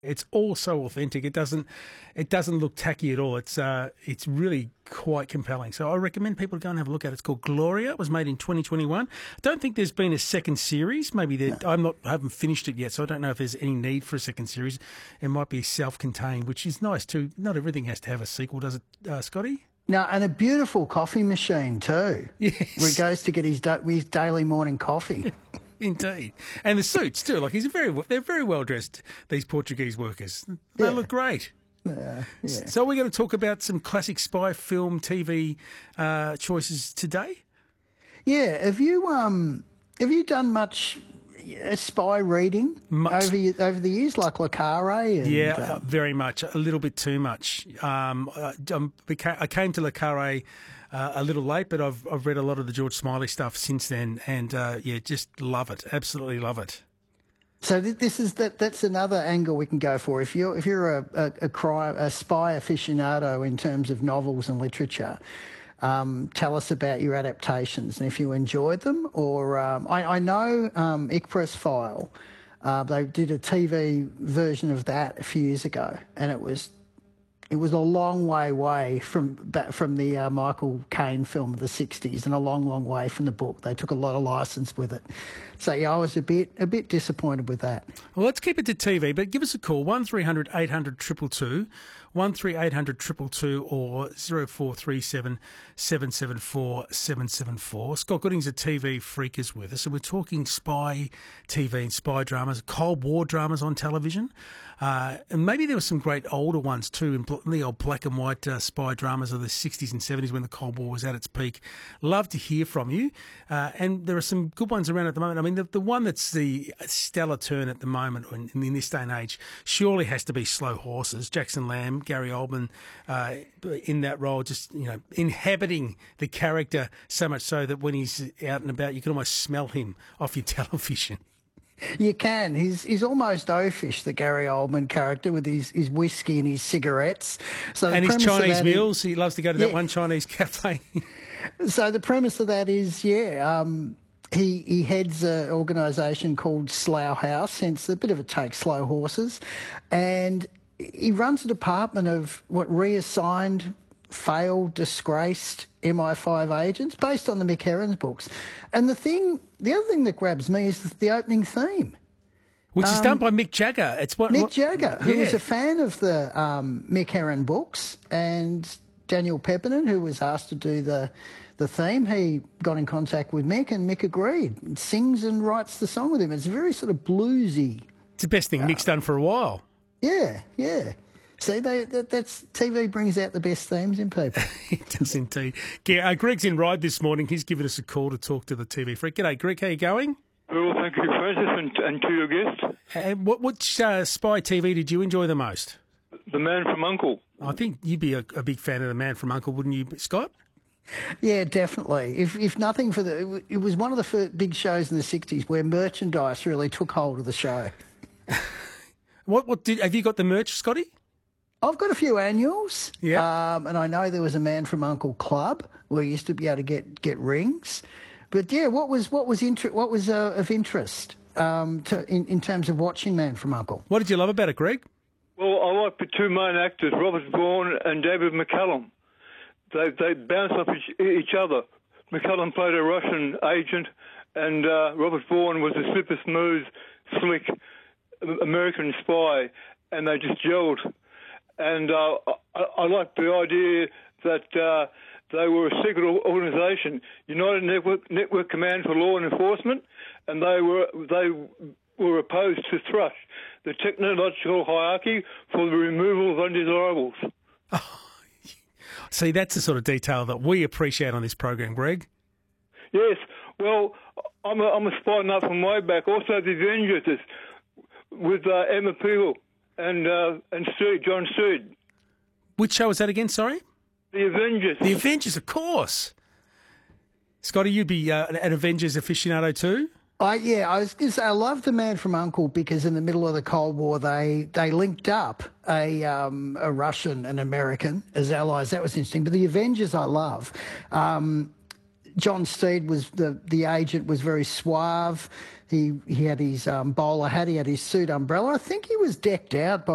It's all so authentic. It doesn't look tacky at all. It's really quite compelling. So I recommend people to go and have a look at it. It's called Gloria. It was made in 2021. I don't think there's been a second series. Maybe I haven't finished it yet, so I don't know if there's any need for a second series. It might be self-contained, which is nice too. Not everything has to have a sequel, does it, Scotty? No, and a beautiful coffee machine too. Yes. Where he goes to get his daily morning coffee. Indeed. And the suits too. Like they're very well dressed, these Portuguese workers. They look great. Yeah. So we're going to talk about some classic spy film TV choices today? Yeah. Have you done much spy reading over the years, like Le Carre? Yeah, very much. A little bit too much. I came to Le Carre a little late, but I've read a lot of the George Smiley stuff since then, and just love it. Absolutely love it. So that's another angle we can go for. If you're a spy aficionado in terms of novels and literature, tell us about your adaptations and if you enjoyed them. Or I know Icarus File. They did a TV version of that a few years ago, and it was a long way away from the Michael Caine film of the 60s, and a long way from the book. They took a lot of license with it. So, yeah, I was a bit disappointed with that. Well, let's keep it to TV, but give us a call, 1300 800 222, 1300 222 or 0437 774 774. Scott Gooding's a TV freak is with us, and we're talking spy TV and spy dramas, Cold War dramas on television. And maybe there were some great older ones too, in the old black and white spy dramas of the 60s and 70s when the Cold War was at its peak. Love to hear from you. And there are some good ones around at the moment. I mean, the one that's the stellar turn at the moment in this day and age surely has to be Slow Horses. Jackson Lamb, Gary Oldman in that role, just, inhabiting the character so much so that when he's out and about, you can almost smell him off your television. You can. He's almost oafish, the Gary Oldman character, with his whiskey and his cigarettes. And his Chinese meals. He loves to go to that one Chinese cafe. So the premise of that is, he heads an organisation called Slough House, hence a bit of a take, Slow Horses, and he runs a department of what reassigned, failed, disgraced MI5 agents based on the Mick Herron's books. And the other thing that grabs me is the opening theme. Which is done by Mick Jagger. Mick Jagger, who was a fan of the Mick Herron books, and Daniel Peppernon, who was asked to do the theme. He got in contact with Mick, and Mick agreed. And sings and writes the song with him. It's very sort of bluesy. It's the best thing Mick's done for a while. Yeah. See, that's TV brings out the best themes in people. It does indeed. Greg's in Ryde this morning. He's given us a call to talk to the TV freak. G'day, Greg. How you going? Well, thank you, Francis, and to your guest. And which spy TV did you enjoy the most? The Man from U.N.C.L.E. I think you'd be a big fan of The Man from U.N.C.L.E., wouldn't you, Scott? Yeah, definitely. If nothing for it was one of the first big shows in the 60s where merchandise really took hold of the show. Have you got the merch, Scotty? I've got a few annuals. Yeah. And I know there was a Man from U.N.C.L.E. club where you used to be able to get rings. But yeah, what was of interest in terms of watching Man from U.N.C.L.E.? What did you love about it, Greg? Well, I like the two main actors, Robert Vaughn and David McCallum. They bounce off each other. McCallum played a Russian agent, and Robert Vaughn was a super smooth, slick American spy, and they just gelled. And I liked the idea that they were a secret organisation, United Network Command for Law and Enforcement, and they were opposed to Thrush, the technological hierarchy for the removal of undesirables. See, that's the sort of detail that we appreciate on this program, Greg. Yes, well, I'm a spy nut from way back. Also, The Avengers with Emma Peel and John Steed. Which show was that again? Sorry. The Avengers. The Avengers, of course. Scotty, you'd be an Avengers aficionado too? I was going to say I love The Man from U.N.C.L.E. because in the middle of the Cold War they linked up a Russian and American as allies. That was interesting. But The Avengers I love. John Steed was the agent, was very suave. He had his bowler hat, he had his suit umbrella. I think he was decked out by